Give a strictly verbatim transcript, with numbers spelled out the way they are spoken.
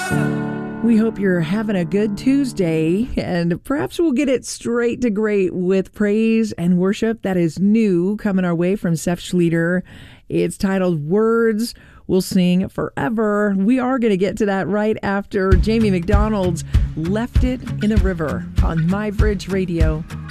We hope you're having a good Tuesday, and perhaps we'll get it straight to great with praise and worship that is new coming our way from Seth Schlueter. It's titled Words We'll Sing Forever. We are going to get to that right after Jamie McDonald's Left It in the River on My Bridge Radio.